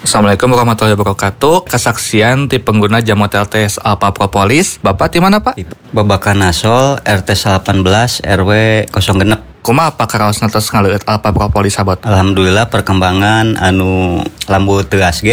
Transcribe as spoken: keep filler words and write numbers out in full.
Assalamualaikum warahmatullahi wabarakatuh. Kesaksian ti pengguna jamu T L T S Alpha Propolis. Bapak di mana, Pak? Babakan Nasol R T delapan belas R W nol genep. Kumaha Pak karaos ngantos ngaleueut Alpha Propolis sabot? Alhamdulillah perkembangan anu lambu teuas ge